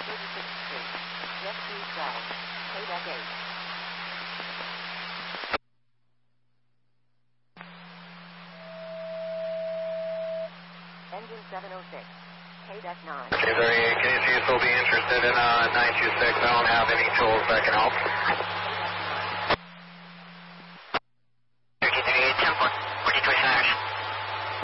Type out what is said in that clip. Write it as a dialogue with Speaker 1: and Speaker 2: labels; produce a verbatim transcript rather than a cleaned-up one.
Speaker 1: thirty-sixth Street. Jet two twelve. Quebec eight. Engine seven oh six. Quebec nine.
Speaker 2: K thirty-eight, can you see if they'll be interested in uh, nine two six? I don't have any tools that can help.